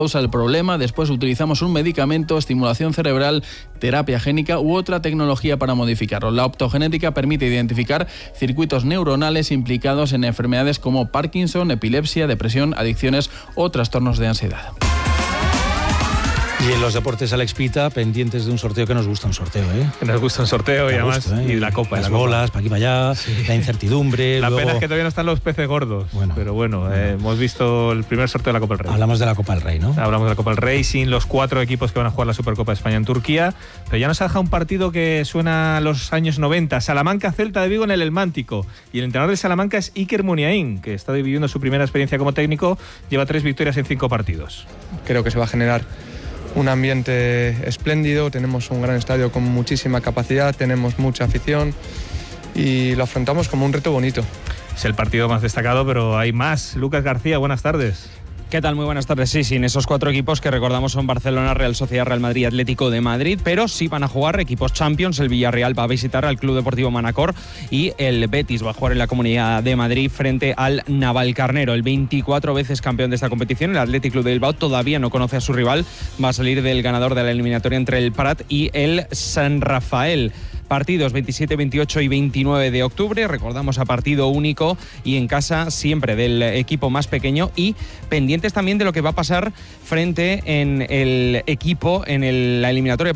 el problema, después utilizamos un medicamento, estimulación cerebral, terapia génica u otra tecnología para modificarlo. La optogenética permite identificar circuitos neuronales implicados en enfermedades como Parkinson, epilepsia, depresión, adicciones o trastornos de ansiedad. Y en los deportes, Alex Pita, pendientes de un sorteo que nos gusta un sorteo, ¿eh? Que nos gusta un sorteo y además gusta, y la copa. Las bolas, para aquí para allá, sí. La incertidumbre. La luego... pena es que todavía no están los peces gordos. Bueno, pero bueno, hemos visto el primer sorteo de la Copa del Rey. Hablamos de la Copa del Rey, ¿no? Hablamos de la Copa del Rey sin los 4 equipos que van a jugar la Supercopa de España en Turquía. Pero ya nos ha dejado un partido que suena a los años 90. Salamanca-Celta de Vigo en el Elmántico. Y el entrenador de Salamanca es Iker Muniain, que está viviendo su primera experiencia como técnico. Lleva 3 victorias en 5 partidos. Creo que se va a generar un ambiente espléndido, tenemos un gran estadio con muchísima capacidad, tenemos mucha afición y lo afrontamos como un reto bonito. Es el partido más destacado, pero hay más. Lucas García, buenas tardes. ¿Qué tal? Muy buenas tardes. Sí, en esos 4 equipos que recordamos son Barcelona, Real Sociedad, Real Madrid, Atlético de Madrid, pero sí van a jugar equipos Champions. El Villarreal va a visitar al Club Deportivo Manacor y el Betis va a jugar en la Comunidad de Madrid frente al Navalcarnero. El 24 veces campeón de esta competición, el Athletic Club de Bilbao, todavía no conoce a su rival. Va a salir del ganador de la eliminatoria entre el Prat y el San Rafael. Partidos 27, 28 y 29 de octubre, recordamos a partido único y en casa siempre del equipo más pequeño y pendientes también de lo que va a pasar frente en el equipo, la eliminatoria,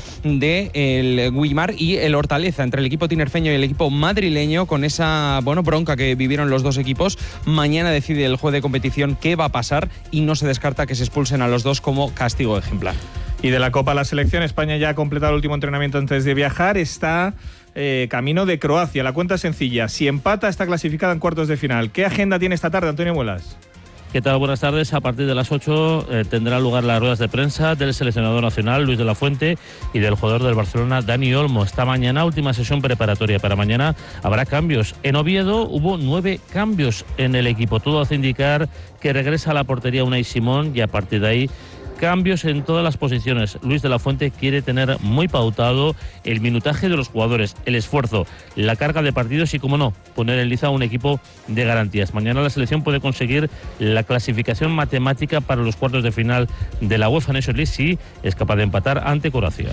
de el Guimar y el Hortaleza, entre el equipo tinerfeño y el equipo madrileño, con esa bronca que vivieron los dos equipos. Mañana decide el juez de competición qué va a pasar y no se descarta que se expulsen a los dos como castigo ejemplar. Y de la Copa la selección, España ya ha completado el último entrenamiento antes de viajar, está camino de Croacia. La cuenta es sencilla, si empata está clasificada en cuartos de final. ¿Qué agenda tiene esta tarde, Antonio Muelas? ¿Qué tal? Buenas tardes. A partir de las 8 tendrán lugar las ruedas de prensa del seleccionador nacional, Luis de la Fuente, y del jugador del Barcelona, Dani Olmo. Esta mañana, última sesión preparatoria. Para mañana habrá cambios. En Oviedo hubo 9 cambios en el equipo. Todo hace indicar que regresa a la portería Unai Simón y a partir de ahí cambios en todas las posiciones. Luis de la Fuente quiere tener muy pautado el minutaje de los jugadores, el esfuerzo, la carga de partidos y, como no, poner en liza un equipo de garantías. Mañana la selección puede conseguir la clasificación matemática para los cuartos de final de la UEFA Nations League si es capaz de empatar ante Croacia.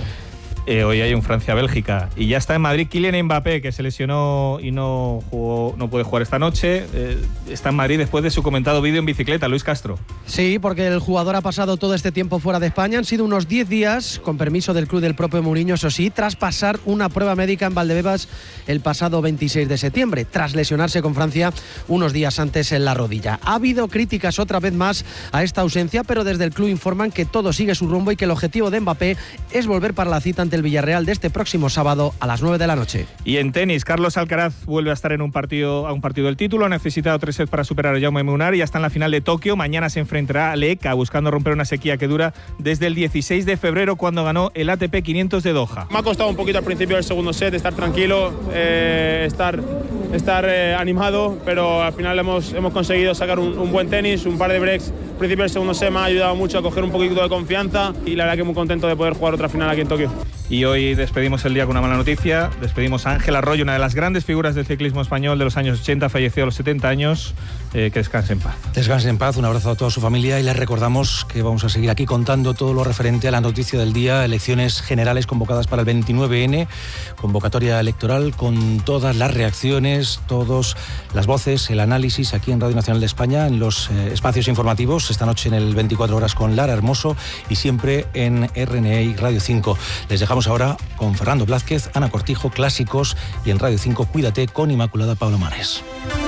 Hoy hay un Francia-Bélgica y ya está en Madrid Kylian Mbappé, que se lesionó y no puede jugar esta noche. Está en Madrid después de su comentado vídeo en bicicleta. Luis Castro. Sí, porque el jugador ha pasado todo este tiempo fuera de España. Han sido unos 10 días, con permiso del club del propio Mourinho, eso sí, tras pasar una prueba médica en Valdebebas el pasado 26 de septiembre, tras lesionarse con Francia unos días antes en la rodilla. Ha habido críticas otra vez más a esta ausencia, pero desde el club informan que todo sigue su rumbo y que el objetivo de Mbappé es volver para la cita ante el Villarreal de este próximo sábado a las 9 de la noche. Y en tenis, Carlos Alcaraz vuelve a estar en un partido del título. Ha necesitado 3 sets para superar a Jaume Munar y ya está en la final de Tokio. Mañana se enfrentará a Leka, buscando romper una sequía que dura desde el 16 de febrero, cuando ganó el ATP 500 de Doha. Me ha costado un poquito al principio del segundo set estar tranquilo, estar animado, pero al final hemos conseguido sacar un buen tenis, un par de breaks. Al principio del segundo set me ha ayudado mucho a coger un poquito de confianza y la verdad que muy contento de poder jugar otra final aquí en Tokio. Y hoy despedimos el día con una mala noticia. Despedimos a Ángel Arroyo, una de las grandes figuras del ciclismo español de los años 80, falleció a los 70 años. Que descanse en paz. Descanse en paz, un abrazo a toda su familia y les recordamos que vamos a seguir aquí contando todo lo referente a la noticia del día, elecciones generales convocadas para el 29N, convocatoria electoral con todas las reacciones, todas las voces, el análisis aquí en Radio Nacional de España, en los espacios informativos, esta noche en el 24 horas con Lara Hermoso y siempre en RNI Radio 5. Les dejamos ahora con Fernando Blázquez, Ana Cortijo, Clásicos y en Radio 5 Cuídate con Inmaculada Palomares.